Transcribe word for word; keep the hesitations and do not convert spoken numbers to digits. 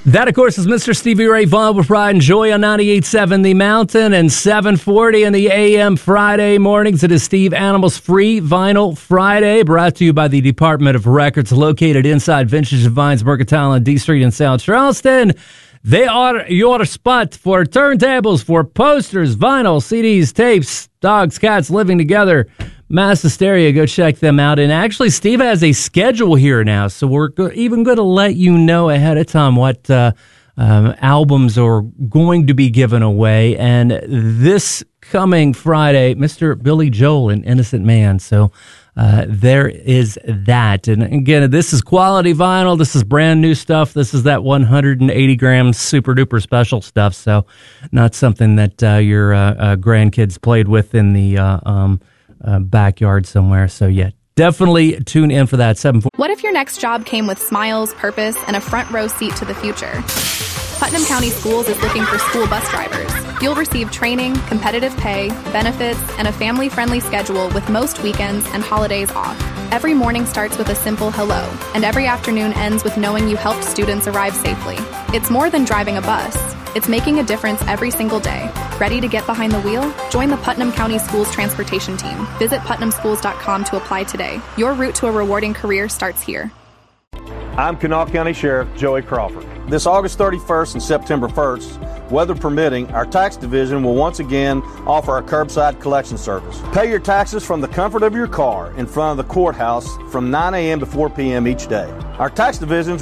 That, of course, is Mister Stevie Ray Vaughan with Pride and Joy on ninety-eight point seven The Mountain and seven forty in the A M Friday mornings. It is Steve Animal's Free Vinyl Friday, brought to you by the Department of Records, located inside Vintage and Vines Mercantile on D Street in South Charleston. They are your spot for turntables, for posters, vinyl, C Ds, tapes, dogs, cats living together, mass hysteria. Go check them out. And actually, Steve has a schedule here now, so we're go- even going to let you know ahead of time what uh, um, albums are going to be given away. And this coming Friday, Mister Billy Joel, An Innocent Man. So uh, there is that. And again, this is quality vinyl. This is brand new stuff. This is that one hundred eighty gram super duper special stuff. So not something that uh, your uh, uh, grandkids played with in the uh, um, uh, backyard somewhere. So yeah, definitely tune in for that. seven. What if your next job came with smiles, purpose, and a front row seat to the future? Putnam County Schools is looking for school bus drivers. You'll receive training, competitive pay, benefits, and a family-friendly schedule with most weekends and holidays off. Every morning starts with a simple hello, and every afternoon ends with knowing you helped students arrive safely. It's more than driving a bus. It's making a difference every single day. Ready to get behind the wheel? Join the Putnam County Schools transportation team. Visit putnam schools dot com to apply today. Your route to a rewarding career starts here. I'm Kanawha County Sheriff Joey Crawford. This August thirty-first and September first, weather permitting, our tax division will once again offer a curbside collection service. Pay your taxes from the comfort of your car in front of the courthouse from nine a.m. to four p.m. each day. Our tax divisions